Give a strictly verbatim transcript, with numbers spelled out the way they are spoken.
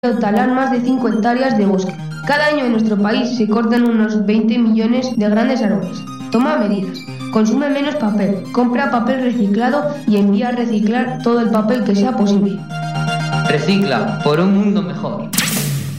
talar más de cinco hectáreas de bosque. Cada año en nuestro país se cortan unos veinte millones de grandes árboles. Toma medidas. Consume menos papel. Compra papel reciclado y envía a reciclar todo el papel que sea posible. Recicla por un mundo mejor.